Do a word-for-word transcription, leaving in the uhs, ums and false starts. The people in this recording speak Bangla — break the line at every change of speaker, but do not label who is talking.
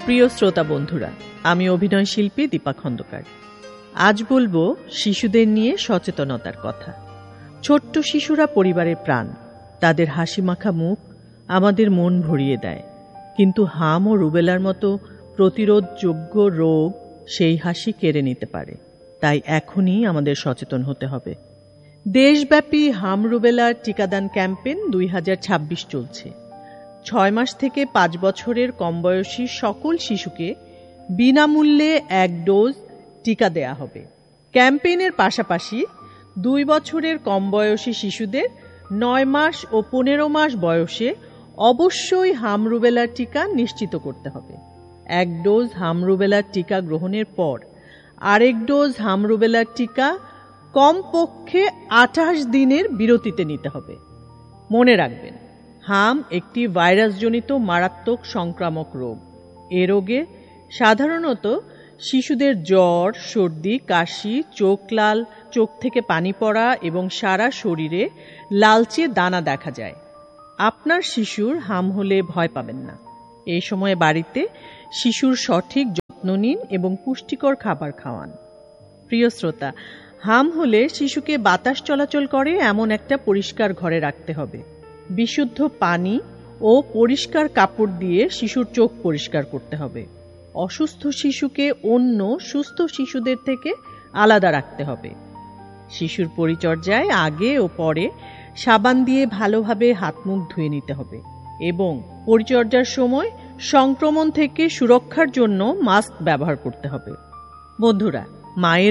প্রিয় শ্রোতা বন্ধুরা, আমি অভিনয় শিল্পী দীপা খন্দকার। আজ বলবো শিশুদের নিয়ে সচেতনতার কথা। ছোট্ট শিশুরা পরিবারের প্রাণ। তাদের হাসিমাখা মুখ আমাদের মন ভরিয়ে দেয়, কিন্তু হাম ও রুবেলার মতো প্রতিরোধযোগ্য রোগ সেই হাসি কেড়ে নিতে পারে। তাই এখনই আমাদের সচেতন হতে হবে। দেশব্যাপী হাম রুবেলার টিকাদান ক্যাম্পেইন দুই হাজার ছাব্বিশ চলছে। ছয় মাস থেকে পাঁচ বছরের কম বয়সী সকল শিশুকে বিনামূল্যে এক ডোজ টিকা দেয়া হবে। ক্যাম্পেইনের পাশাপাশি দুই বছরের কম বয়সী শিশুদের নয় মাস ও পনেরো মাস বয়সে অবশ্যই হাম রুবেলার টিকা নিশ্চিত করতে হবে। এক ডোজ হাম রুবেলার টিকা গ্রহণের পর আরেক ডোজ হাম রুবেলার টিকা কমপক্ষে আঠাশ দিনের বিরতিতে নিতে হবে। মনে রাখবেন, হাম একটি ভাইরাসজনিত মারাত্মক সংক্রামক রোগ। এ রোগে সাধারণত শিশুদের জ্বর, সর্দি, কাশি, চোখ লাল, চোখ থেকে পানি পড়া এবং সারা শরীরে লালচে দানা দেখা যায়। আপনার শিশুর হাম হলে ভয় পাবেন না। এই সময় বাড়িতে শিশুর সঠিক যত্ন নিন এবং পুষ্টিকর খাবার খাওয়ান। প্রিয় শ্রোতা, হাম হলে শিশুকে বাতাস চলাচল করে এমন একটা পরিষ্কার ঘরে রাখতে হবে। বিশুদ্ধ পানি ও পরিষ্কার কাপড় দিয়ে শিশুর চোখ পরিষ্কার করতে হবে। অসুস্থ শিশুকে অন্য সুস্থ শিশুদের থেকে আলাদা রাখতে হবে। শিশুর পরিচর্যায় আগে ও পরে সাবান দিয়ে ভালোভাবে হাত মুখ ধুয়ে নিতে হবে এবং পরিচর্যার সময় সংক্রমণ থেকে সুরক্ষার জন্য মাস্ক ব্যবহার করতে হবে। বন্ধুরা, মায়ের